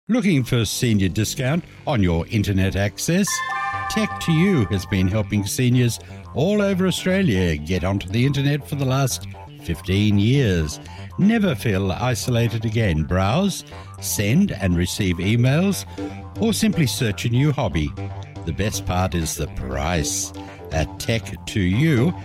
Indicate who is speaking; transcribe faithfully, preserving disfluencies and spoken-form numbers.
Speaker 1: Looking for senior discount on your internet access? Tech to You has been helping seniors all over Australia get onto the internet for the last fifteen years. Never feel isolated again. Browse, send and receive emails, or simply search a new hobby. The best part is the price. At Tech to You,